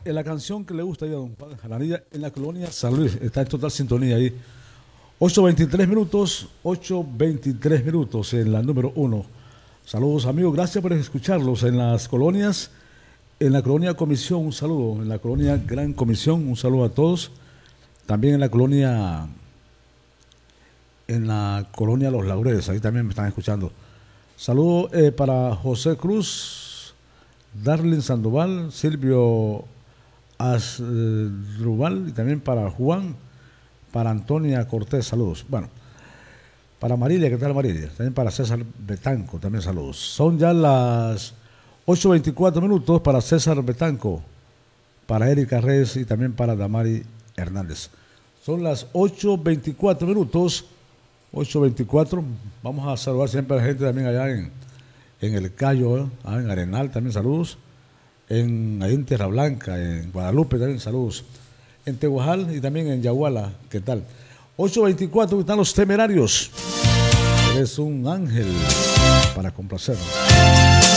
la canción que le gusta a don Juan Jaramillo en la colonia San Luis. Está en total sintonía ahí. 8:23 minutos, 8:23 minutos en la número 1. Saludos amigos, gracias por escucharlos en las colonias, en la colonia Comisión, un saludo, en la colonia Gran Comisión, un saludo a todos. También en la colonia Los Laureles, ahí también me están escuchando. Saludo para José Cruz, Darlene Sandoval, Silvio Asdrubal y también para Juan, para Antonia Cortés, saludos. Bueno, para Marilia, ¿qué tal Marilia? También para César Betanco, también saludos. Son ya las 8:24 minutos para César Betanco, para Erika Reyes y también para Damari Hernández. Son las 8:24 minutos, 8:24. Vamos a saludar siempre a la gente también allá en El Cayo, en Arenal, también saludos. Ahí en Tierra Blanca, en Guadalupe también saludos. En Tehuajal y también en Yaguala, ¿qué tal? 8:24, están los Temerarios. Eres un ángel para complacer.